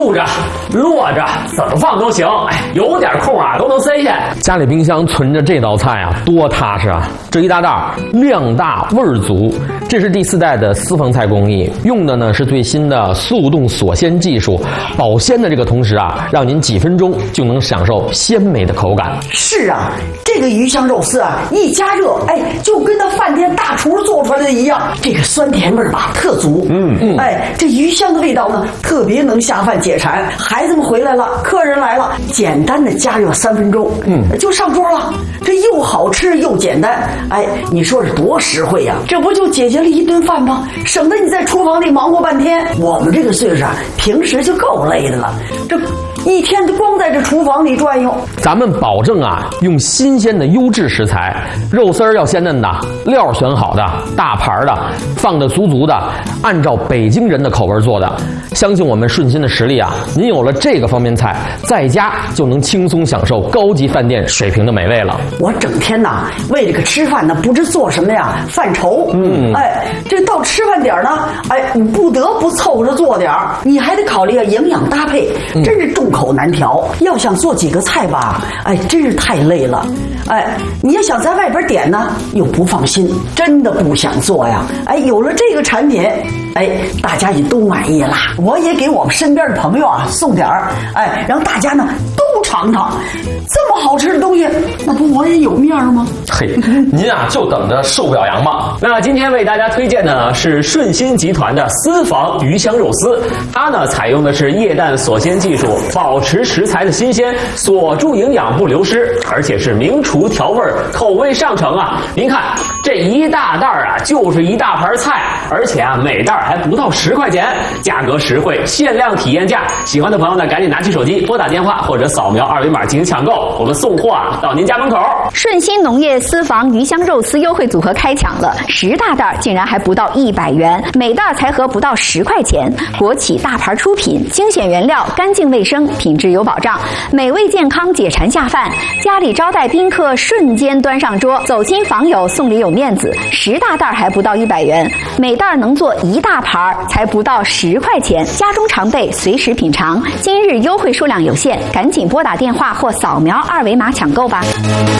竖着、摞着，怎么放都行。哎，有点空啊，都能塞下。 家里冰箱存着这道菜啊，多踏实啊！这一大袋量大味儿足，这是第4代的私房菜工艺，用的呢是最新的速冻锁鲜技术，保鲜的这个同时啊，让您几分钟就能享受鲜美的口感。 是啊，这个鱼香肉丝啊，一加热，哎，就跟那饭店大厨做出来的一样，这个酸甜味儿吧特足。哎，这鱼香的味道呢，特别能下饭解馋。孩子们回来了，客人来了，简单的加热3分钟，就上桌了。这又好吃又简单，哎，你说是多实惠呀！这不就解决了一顿饭吗？省得你在厨房里忙活半天。我们这个岁数啊，平时就够累的了，这一天都光在这厨房里转悠。 咱们保证啊，用新鲜的优质食材，肉丝儿要鲜嫩的，料选好的，大盘的，放的足足的，按照北京人的口味做的。相信我们顺心的实力啊，您有了这个方便菜，在家就能轻松享受高级饭店水平的美味了。 我整天呐为这个吃饭呢，不知做什么呀，犯愁。哎，这到吃饭点呢，哎，你不得不凑着做点儿，你还得考虑营养搭配，真是众口难调。要想做几个菜吧，哎，真是太累了。哎，你要想在外边点呢，又不放心，真的不想做呀。哎，有了这个产品，哎，大家也都满意了。我也给我们身边的朋友啊送点儿，哎，让大家呢都尝尝。这么好吃的东西，那不我也有面吗？ 嘿，您啊就等着受表扬吧。 那今天为大家推荐的呢是顺心集团的私房鱼香肉丝，它呢采用的是液氮锁鲜技术，保持食材的新鲜，锁住营养不流失，而且是名厨调味，口味上乘啊！您看这一大袋啊，就是一大盘菜，而且啊每袋还不到10块钱，价格实惠，限量体验价。喜欢的朋友呢，赶紧拿起手机拨打电话或者扫描2维码进行抢购，我们送货啊到您家门口。 顺心农业私房鱼香肉丝优惠组合开抢了，10大袋竟然还不到100元，每袋才合不到10块钱。国企大牌出品，精选原料，干净卫生，品质有保障，美味健康，解馋下饭。家里招待宾客，瞬间端上桌，走亲访友送礼有面子。10大袋还不到100元，每袋能做1大盘，才不到10块钱。家中常备，随时品尝。今日优惠数量有限，赶紧拨打电话或扫描2维码抢购吧。